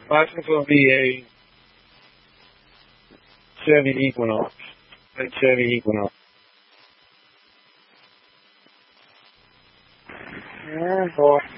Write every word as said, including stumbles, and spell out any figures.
I think it'll be a Chevy Equinox. A Chevy Equinox. Yeah, boy.